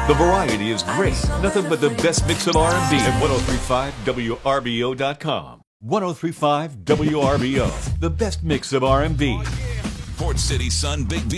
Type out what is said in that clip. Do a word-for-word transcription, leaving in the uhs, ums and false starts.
The variety is great. Nothing but the best mix of R and B at ten thirty-five W R B O dot com. ten thirty-five W R B O, the best mix of R and B. Port City Sun Big V.